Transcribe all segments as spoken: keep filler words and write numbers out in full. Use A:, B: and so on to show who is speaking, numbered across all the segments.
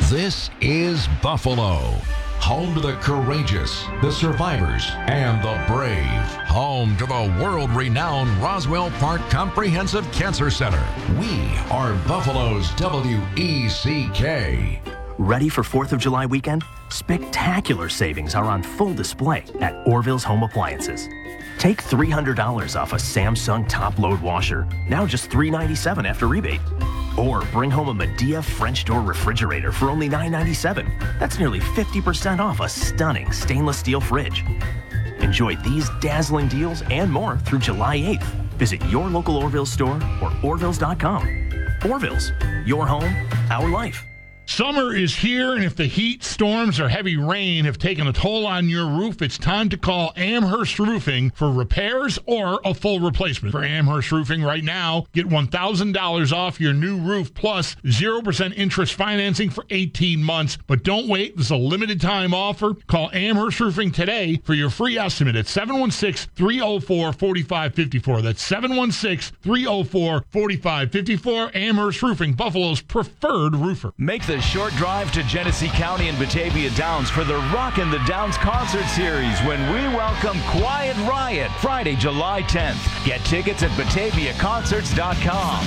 A: This is Buffalo, home to the courageous, the survivors, and the brave. Home to the world-renowned Roswell Park Comprehensive Cancer Center. We are Buffalo's W E C K.
B: Ready for fourth of July weekend? Spectacular savings are on full display at Orville's Home Appliances. Take three hundred dollars off a Samsung top-load washer, now just three hundred ninety-seven dollars after rebate. Or bring home a Medea French door refrigerator for only nine hundred ninety-seven dollars. That's nearly fifty percent off a stunning stainless steel fridge. Enjoy these dazzling deals and more through July eighth. Visit your local Orville store or orvilles dot com. Orville's, your home, our life.
C: Summer is here, and if the heat, storms, or heavy rain have taken a toll on your roof, it's time to call Amherst Roofing for repairs or a full replacement. For Amherst Roofing right now, get one thousand dollars off your new roof plus zero percent interest financing for eighteen months. But don't wait. This is a limited time offer. Call Amherst Roofing today for your free estimate at seven one six, three oh four, four five five four. That's seven one six, three oh four, four five five four. Amherst Roofing, Buffalo's preferred roofer.
D: Make the short drive to Genesee County and Batavia Downs for the Rockin' the Downs concert series when we welcome Quiet Riot Friday, July tenth. Get tickets at batavia concerts dot com.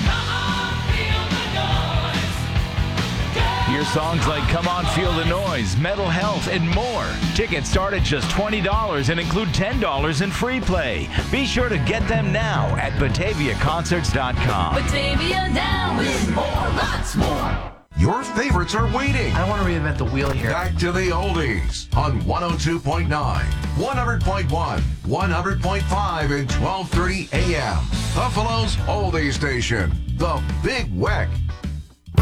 D: Hear songs like Come On Feel the Noise, Mental Health, and more. Tickets start at just twenty dollars and include ten dollars in free play. Be sure to get them now at batavia concerts dot com.
E: Batavia Downs. More, lots more.
A: Your favorites are waiting.
F: I don't want to reinvent the wheel here.
A: Back to the oldies on one oh two point nine, one hundred point one, one hundred point five, and twelve thirty A M. Buffalo's oldie station, The Big Weck.